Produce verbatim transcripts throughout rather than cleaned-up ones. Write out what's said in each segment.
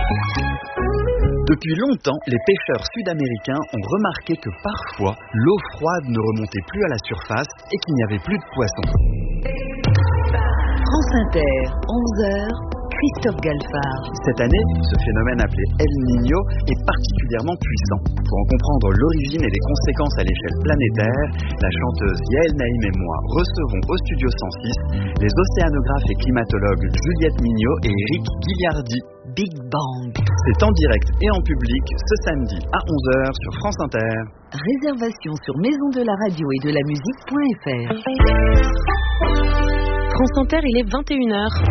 Depuis longtemps, les pêcheurs sud-américains ont remarqué que parfois, l'eau froide ne remontait plus à la surface et qu'il n'y avait plus de poissons. France Inter, onze heures, Christophe Galfard. Cette année, ce phénomène appelé El Niño est particulièrement puissant. Pour en comprendre l'origine et les conséquences à l'échelle planétaire, la chanteuse Yael Naïm et moi recevons au Studio cent six les océanographes et climatologues Juliette Mignot et Eric Guilliardi. Big Bang. C'est en direct et en public ce samedi à onze heures sur France Inter. Réservation sur maison de la radio et de la musique point f r. France Inter, il est vingt et une heures.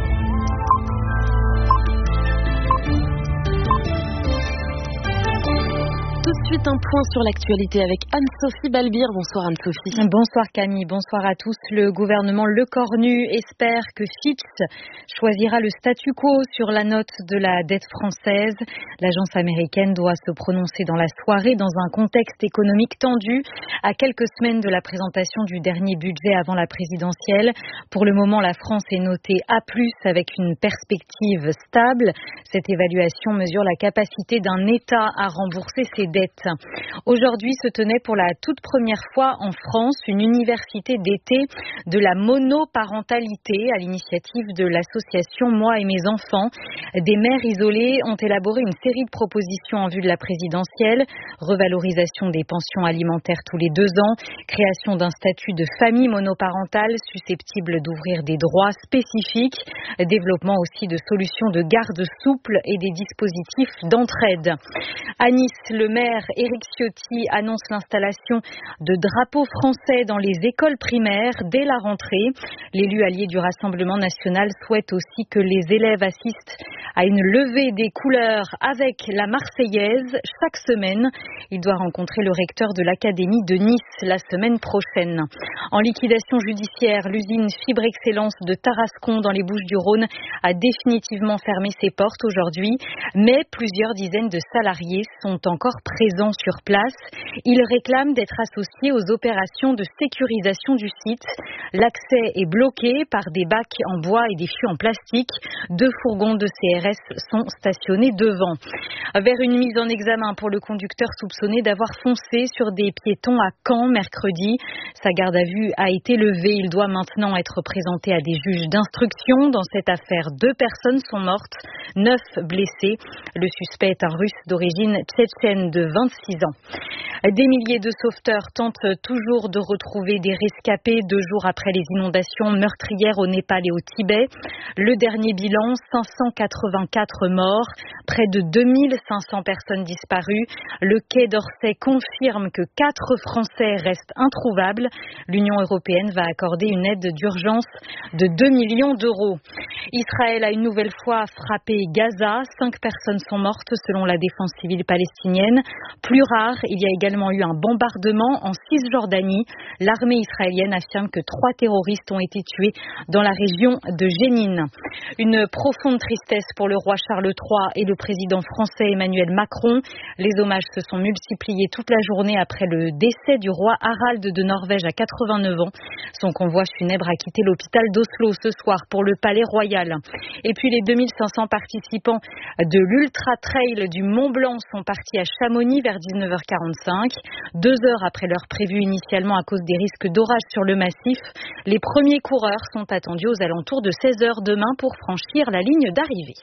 Tout de suite un point sur l'actualité avec Anne-Sophie Balbir. Bonsoir Anne-Sophie. Bonsoir Camille, bonsoir à tous. Le gouvernement Lecornu espère que Fitch choisira le statu quo sur la note de la dette française. L'agence américaine doit se prononcer dans la soirée dans un contexte économique tendu à quelques semaines de la présentation du dernier budget avant la présidentielle. Pour le moment, la France est notée A plus, avec une perspective stable. Cette évaluation mesure la capacité d'un État à rembourser ses dettes. Aujourd'hui se tenait pour la toute première fois en France une université d'été de la monoparentalité à l'initiative de l'association Moi et mes enfants. Des mères isolées ont élaboré une série de propositions en vue de la présidentielle: revalorisation des pensions alimentaires tous les deux ans, création d'un statut de famille monoparentale susceptible d'ouvrir des droits spécifiques, développement aussi de solutions de garde souple et des dispositifs d'entraide. À Nice, le maire Éric Ciotti annonce l'installation de drapeaux français dans les écoles primaires dès la rentrée. L'élu allié du Rassemblement national souhaite aussi que les élèves assistent à une levée des couleurs avec la Marseillaise chaque semaine. Il doit rencontrer le recteur de l'Académie de Nice la semaine prochaine. En liquidation judiciaire, l'usine Fibre Excellence de Tarascon dans les Bouches-du-Rhône a définitivement fermé ses portes aujourd'hui, mais plusieurs dizaines de salariés sont encore présents sur place. Ils réclament d'être associés aux opérations de sécurisation du site. L'accès est bloqué par des bacs en bois et des fûts en plastique. Deux fourgons de C R S sont stationnés devant. Vers une mise en examen pour le conducteur soupçonné d'avoir foncé sur des piétons à Caen mercredi. Sa garde à vue a été levée. Il doit maintenant être présenté à des juges d'instruction. Dans cette affaire, deux personnes sont mortes, neuf blessés. Le suspect est un Russe d'origine tchétchène de vingt-six ans. Des milliers de sauveteurs tentent toujours de retrouver des rescapés deux jours après les inondations meurtrières au Népal et au Tibet. Le dernier bilan, cinq cent quatre-vingt-quatre morts, près de deux mille cinq cents personnes disparues. Le Quai d'Orsay confirme que quatre Français restent introuvables. L'Union européenne va accorder une aide d'urgence de deux millions d'euros. Israël a une nouvelle fois frappé Gaza. Cinq personnes sont mortes selon la défense civile palestinienne. Plus rare, il y a également eu un bombardement en Cisjordanie. L'armée israélienne affirme que trois terroristes ont été tués dans la région de Jénine. Une profonde tristesse pour le roi Charles trois et le président français Emmanuel Macron. Les hommages se sont multipliés toute la journée après le décès du roi Harald de Norvège à quatre-vingt-neuf ans. Son convoi funèbre a quitté l'hôpital d'Oslo ce soir pour le palais royal. Et puis les deux mille cinq cents participants de l'Ultra Trail du Mont Blanc sont partis à Chamonix vers dix-neuf heures quarante-cinq. Deux heures après l'heure prévue initialement à cause des risques d'orage sur le massif, les premiers coureurs sont attendus aux alentours de seize heures demain pour franchir la ligne d'arrivée.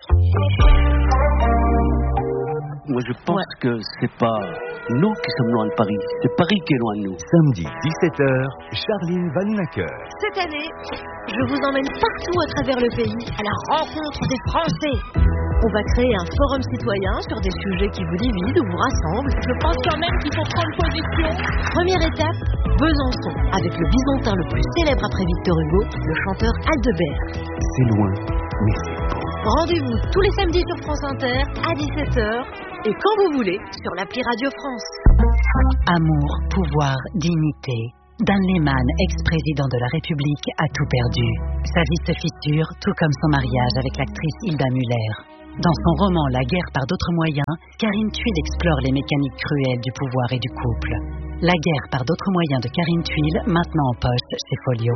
Moi, je pense ouais. que c'est pas nous qui sommes loin de Paris, c'est Paris qui est loin de nous. Samedi, dix-sept heures, Charline Vanhoenacker. Cette année, je vous emmène partout à travers le pays à la rencontre des Français. On va créer un forum citoyen sur des sujets qui vous divisent ou vous rassemblent. Je pense quand même qu'il faut prendre position. Première étape, Besançon, avec le bisontin le plus célèbre après Victor Hugo, le chanteur Aldebert. C'est loin, mais c'est beau. Rendez-vous tous les samedis sur France Inter à dix-sept heures et quand vous voulez sur l'appli Radio France. Amour, pouvoir, dignité. Dan Lehmann, ex-président de la République, a tout perdu. Sa vie se fissure, tout comme son mariage avec l'actrice Hilda Müller. Dans son roman La guerre par d'autres moyens, Karine Thuil explore les mécaniques cruelles du pouvoir et du couple. La guerre par d'autres moyens de Karine Thuil, maintenant en poche chez Folio.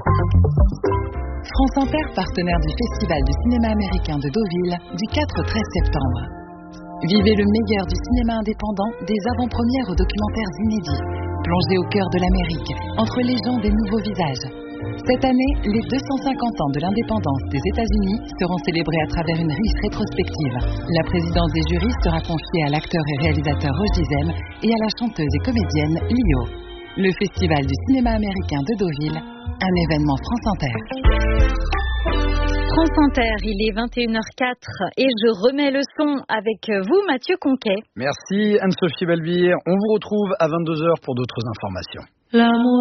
France Inter, partenaire du Festival du cinéma américain de Deauville, du quatre au treize septembre. Vivez le meilleur du cinéma indépendant, des avant-premières aux documentaires inédits. Plongez au cœur de l'Amérique, entre légendes et nouveaux visages. Cette année, les deux cent cinquante ans de l'indépendance des États-Unis seront célébrés à travers une riche rétrospective. La présidence des jurys sera confiée à l'acteur et réalisateur Roch Dizem et à la chanteuse et comédienne Lio. Le Festival du cinéma américain de Deauville, un événement France Inter. France Inter, il est vingt et une heures quatre et je remets le son avec vous, Mathieu Conquet. Merci Anne-Sophie Balbir. On vous retrouve à vingt-deux heures pour d'autres informations. L'amour